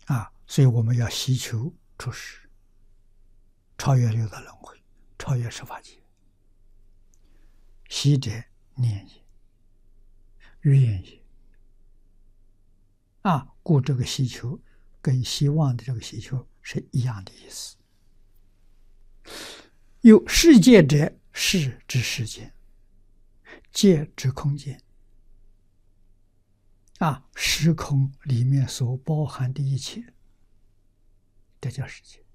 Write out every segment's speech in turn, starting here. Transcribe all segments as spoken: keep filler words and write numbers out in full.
啊，所以我们要希求出世，超越六道轮回，超越十法界。希者念也，愿也。啊，故这个希求跟希望的这个希求是一样的意思。有世界者，世之世间，界之空间。啊，时空里面所包含的一切，这叫世界。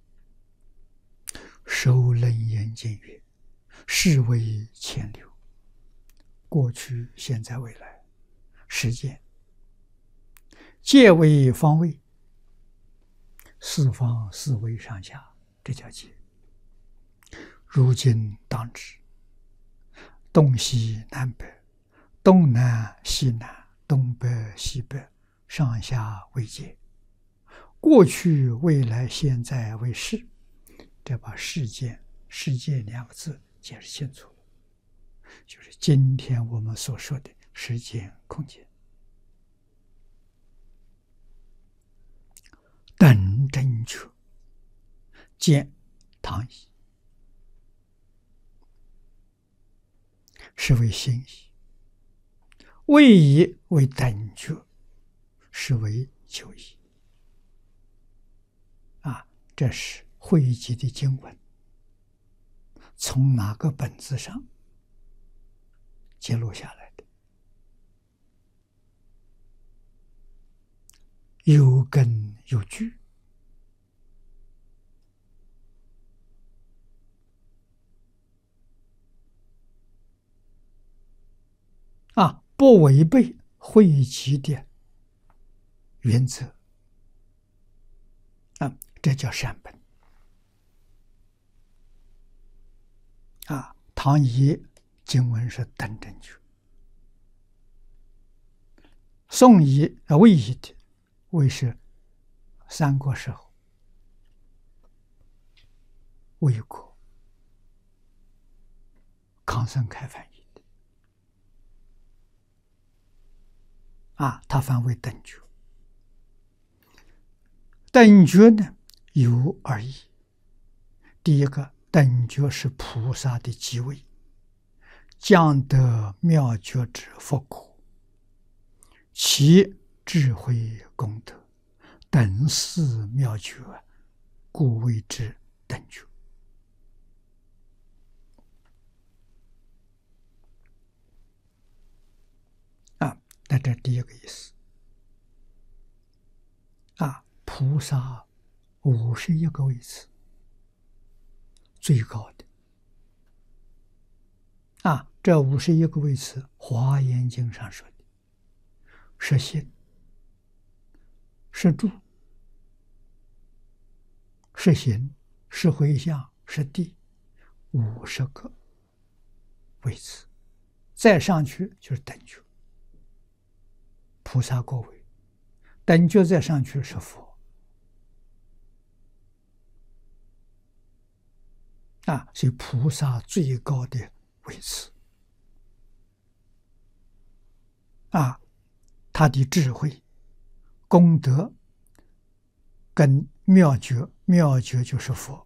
首楞严经曰：世为潜流，过去、现在、未来，时间。界为方位，四方四维上下，这叫界。如今当知，东西南北，东南西南，东北西北，上下为界。过去、未来、现在为世。这把世界世界两个字解释清楚了，就是今天我们所说的时间空间。等正确见唐仪，是为心仪；位仪为等觉，是为求仪。啊，这是汇集的经文，从哪个本子上记录下来的？有根有据。啊，不违背汇集的原则。啊，这叫善本。啊，唐仪经文是等正觉，宋仪啊魏仪的魏是三国时候魏国康生开翻译的。啊，它翻为等觉。等觉呢有二义。第一个，等觉是菩萨的极位，将得妙觉之佛果，其智慧功德等似妙觉，故谓之等觉。啊，那这第一个意思。啊，菩萨五十一个位次，最高的。啊，这五十一个位次，《华严经》上说的，是心，是住，是行，是回向，是地，五十个位次，再上去就是等觉。菩萨果位，等觉再上去是佛。啊，所以菩萨最高的位次。啊，他的智慧、功德跟妙觉，妙觉就是佛。